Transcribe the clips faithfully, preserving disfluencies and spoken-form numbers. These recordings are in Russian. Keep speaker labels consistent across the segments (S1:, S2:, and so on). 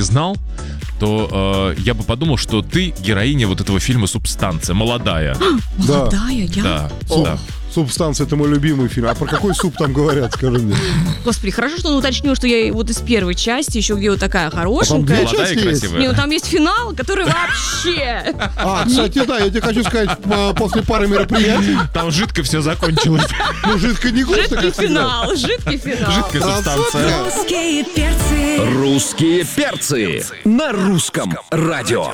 S1: не знал, то э, я бы подумал, что ты героиня вот этого фильма «Субстанция», молодая.
S2: Молодая, я?
S1: Да,
S3: О,
S1: да.
S3: «Субстанция» — это мой любимый фильм. А про какой суп там говорят, скажи мне?
S2: Господи, хорошо, что он уточнил, что я вот из первой части, еще где вот такая хорошенькая.
S3: две
S1: Молодая и
S3: части есть?
S1: красивая.
S2: Не, ну там есть финал, который вообще...
S3: А, кстати, да, я тебе хочу сказать, по- после пары мероприятий,
S1: Там жидко все закончилось.
S3: ну, жидко не густо,
S2: Жидкий
S3: как всегда.
S2: финал, жидкий финал.
S1: Жидкая субстанция.
S4: Русские перцы.
S5: Русские перцы на русском радио.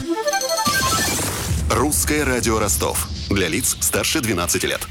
S6: Русское радио Ростов. Для лиц старше двенадцати лет.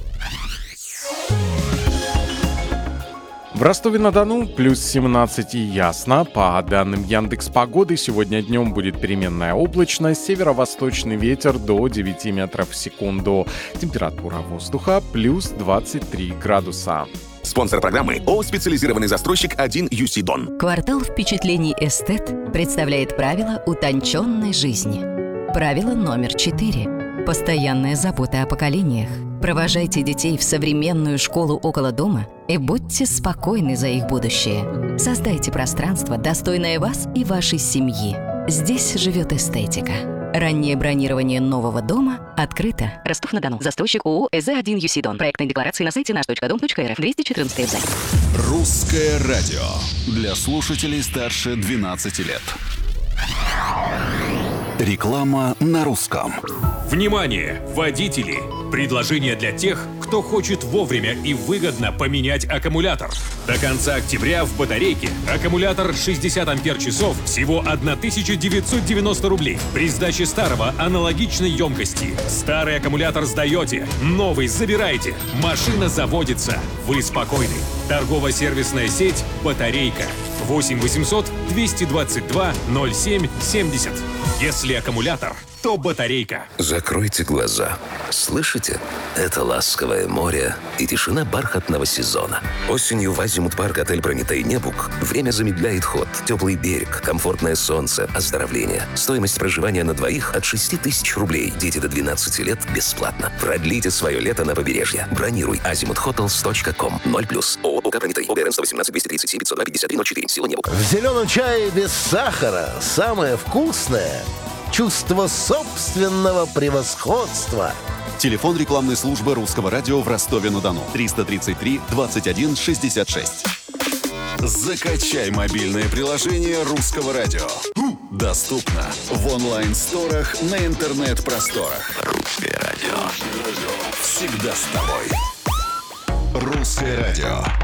S7: В Ростове-на-Дону плюс семнадцать и ясно. По данным Яндекс.Погоды, сегодня днем будет переменная облачность, северо-восточный ветер до девяти метров в секунду. Температура воздуха плюс двадцать три градуса.
S6: Спонсор программы ООО «Специализированный застройщик один ю си Дон».
S4: Квартал впечатлений «Эстет» представляет правила утонченной жизни. Правило номер четыре. Постоянная забота о поколениях. Провожайте детей в современную школу около дома и будьте спокойны за их будущее. Создайте пространство, достойное вас и вашей семьи. Здесь живет эстетика. Раннее бронирование нового дома открыто. Ростов-на-Дону. Застройщик ООО «ЭЗ один ю си Дон». Проектные декларации на сайте наш точка дом точка эр эф. двести четырнадцать Ф.
S6: Русское радио. Для слушателей старше двенадцати лет. Реклама на русском.
S8: Внимание, водители! Предложение для тех, кто хочет вовремя и выгодно поменять аккумулятор. До конца октября в батарейке аккумулятор шестьдесят ампер-часов всего тысяча девятьсот девяносто рублей. При сдаче старого аналогичной емкости. Старый аккумулятор сдаете, новый забираете. Машина заводится. Вы спокойны. Торгово-сервисная сеть «Батарейка». восемь восемьсот двести двадцать два ноль семь семьдесят. Если аккумулятор, то батарейка.
S9: Закройте глаза. Слышите? Это ласковое море и тишина бархатного сезона. Осенью в Азимут-парк отель «Прометей Небук» время замедляет ход. Теплый берег, комфортное солнце, оздоровление. Стоимость проживания на двоих от шести тысяч рублей. Дети до двенадцати лет бесплатно. Продлите свое лето на побережье. Бронируй азимут хотелс точка ком. ноль плюс. ООО «УК Прометей». ОГРН сто восемнадцать двести тридцать семь пятьсот два пятьдесят три ноль четыре. Село Небук.
S10: В зеленом чае без сахара самое вкусное – чувство собственного превосходства.
S6: Телефон рекламной службы Русского радио в Ростове-на-Дону. триста тридцать три двадцать один шестьдесят шесть. Закачай мобильное приложение Русского радио. Доступно в онлайн-сторах на интернет-просторах. Русское радио. Всегда с тобой. Русское радио.